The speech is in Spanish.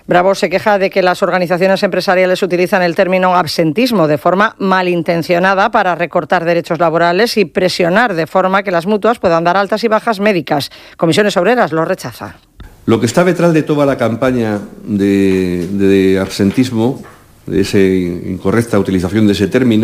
Bravo se queja de que las organizaciones empresariales utilizan el término absentismo de forma malintencionada para recortar derechos laborales y presionar de forma que las mutuas puedan dar altas y bajas médicas. Comisiones Obreras lo rechaza. Lo que está detrás de toda la campaña de absentismo, de esa incorrecta utilización de ese término,